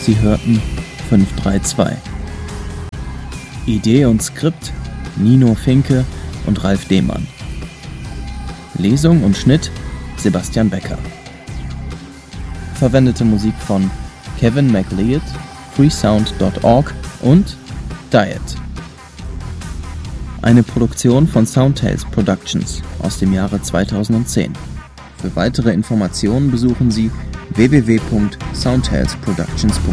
Sie hörten 532. Idee und Skript Nino Finke und Ralf Dehmann. Lesung und Schnitt Sebastian Becker. Verwendete Musik von Kevin MacLeod, freesound.org und Diet. Eine Produktion von Soundtales Productions aus dem Jahre 2010. Für weitere Informationen besuchen Sie www.soundtalesproductions.de.